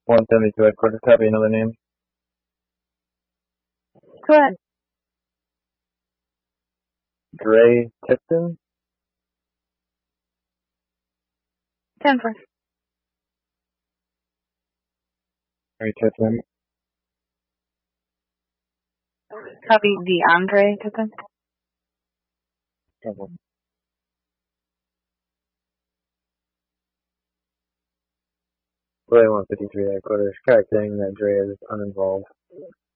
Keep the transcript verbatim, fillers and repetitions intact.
one seventy-two headquarters, copy another name. Go ahead. Dre Tipton. ten four. Dre Tipton. Copy DeAndre Tipton. Okay. Roy one fifty-three headquarters, correcting that Dre is uninvolved.